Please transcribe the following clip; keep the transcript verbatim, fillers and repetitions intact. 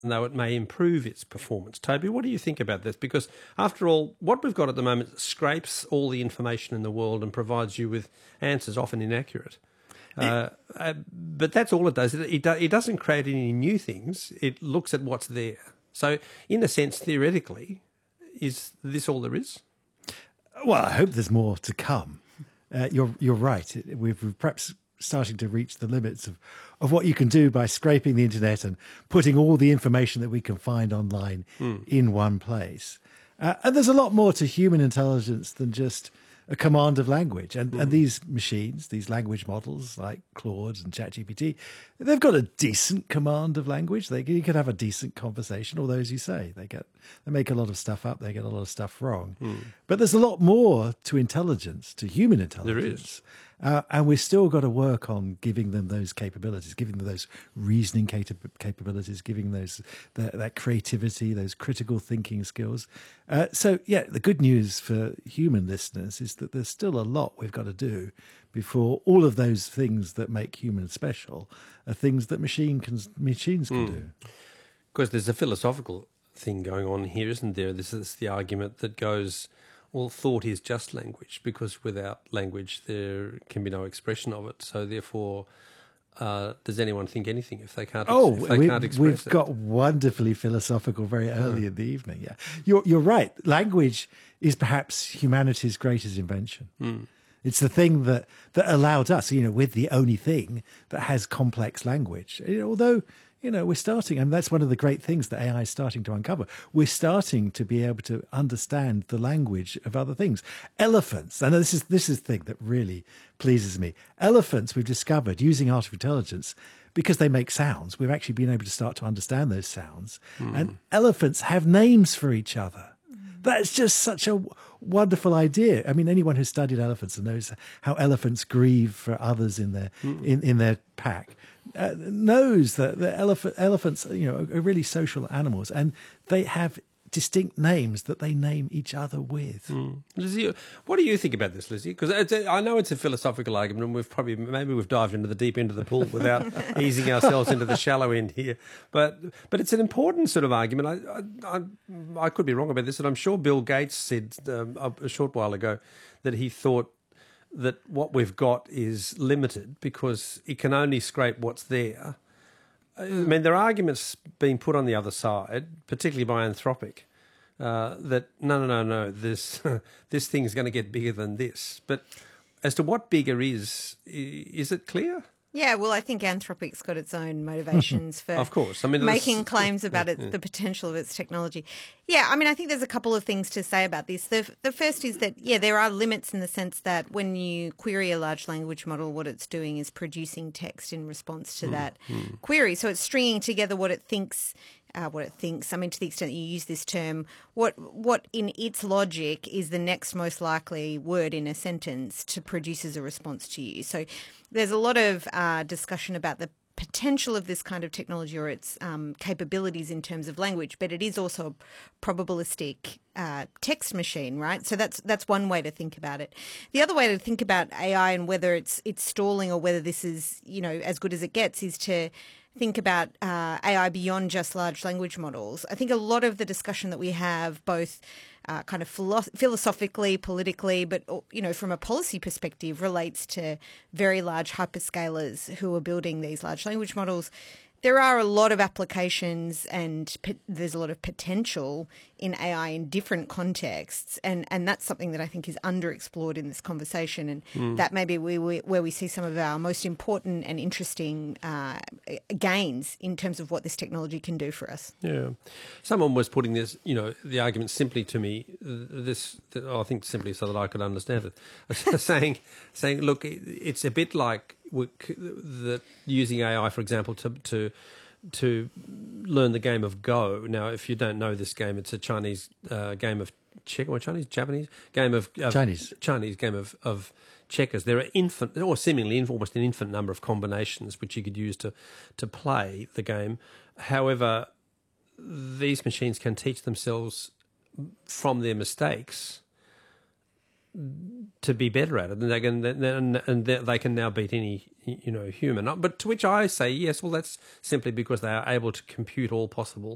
though it may improve its performance. Toby, what do you think about this? Because after all, what we've got at the moment scrapes all the information in the world and provides you with answers often inaccurate. Uh, uh, but that's all it does. It, it, do, it doesn't create any new things. It looks at what's there. So in a sense, theoretically, is this all there is? Well, I hope there's more to come. Uh, you're you're right. We've, we're perhaps starting to reach the limits of, of what you can do by scraping the internet and putting all the information that we can find online mm. in one place. Uh, and there's a lot more to human intelligence than just a command of language. And, mm. and these machines, these language models like Claude and ChatGPT, they've got a decent command of language. They you can have a decent conversation, although, as you say, they get they make a lot of stuff up, they get a lot of stuff wrong. Mm. But there's a lot more to intelligence, to human intelligence. There is. Uh, and we've still got to work on giving them those capabilities, giving them those reasoning cap- capabilities, giving those that, that creativity, those critical thinking skills. Uh, so, yeah, the good news for human listeners is that there's still a lot we've got to do before all of those things that make humans special are things that machine can, machines can mm. do. Because there's a philosophical thing going on here, isn't there? This is the argument that goes, well, thought is just language, because without language there can be no expression of it. So therefore, uh, does anyone think anything if they can't? Oh, if they we, can't express we've it? got wonderfully philosophical very early oh. in the evening. Yeah, you're you're right. Language is perhaps humanity's greatest invention. Mm. It's the thing that that allowed us, you know, we're the only thing that has complex language. Although, you know, we're starting, and that's one of the great things that A I is starting to uncover. We're starting to be able to understand the language of other things. Elephants, and this is this is the thing that really pleases me. Elephants, we've discovered using artificial intelligence, because they make sounds, we've actually been able to start to understand those sounds. Mm. And elephants have names for each other. That's just such a wonderful idea. I mean, anyone who's studied elephants and knows how elephants grieve for others in their mm. in, in their pack uh, knows that the elephant, elephants, you know, are really social animals, and they have distinct names that they name each other with. Mm. Lizzie, what do you think about this, Lizzie? Because I know it's a philosophical argument, and we've probably maybe we've dived into the deep end of the pool without easing ourselves into the shallow end here. But but it's an important sort of argument. I I, I could be wrong about this, and I'm sure Bill Gates said um, a short while ago that he thought that what we've got is limited because it can only scrape what's there. I mean, there are arguments being put on the other side, particularly by Anthropic, uh, that no, no, no, no, this this thing's going to get bigger than this. But as to what bigger is, is it clear? Yeah, well, I think Anthropic's got its own motivations for of course. I mean, making claims about it, yeah. the potential of its technology. Yeah, I mean, I think there's a couple of things to say about this. The, the first is that, yeah, there are limits in the sense that when you query a large language model, what it's doing is producing text in response to mm. that mm. query. So it's stringing together what it thinks Uh, what it thinks. I mean, to the extent that you use this term, what what in its logic is the next most likely word in a sentence to produce as a response to you. So there's a lot of uh, discussion about the potential of this kind of technology or its um, capabilities in terms of language, but it is also a probabilistic uh, text machine, right? So that's that's one way to think about it. The other way to think about A I and whether it's it's stalling or whether this is, you know, as good as it gets is to think about uh, A I beyond just large language models. I think a lot of the discussion that we have, both uh, kind of philo- philosophically, politically, but, you know, from a policy perspective, relates to very large hyperscalers who are building these large language models. There are a lot of applications and p- there's a lot of potential in A I in different contexts, and, and that's something that I think is underexplored in this conversation, and mm. that may be where we, where we see some of our most important and interesting uh, gains in terms of what this technology can do for us. Yeah. Someone was putting this, you know, the argument simply to me, this, I think simply so that I could understand it, saying, saying, look, it's a bit like that using A I, for example, to to to learn the game of Go. Now, if you don't know this game, it's a Chinese uh, game of check or Chinese Japanese game of, of Chinese Chinese game of of checkers. There are infinite, or seemingly almost an infinite number of combinations which you could use to to play the game. However, these machines can teach themselves from their mistakes to be better at it, and they can and, and they can now beat any, you know, human. But to which I say yes. Well, that's simply because they are able to compute all possible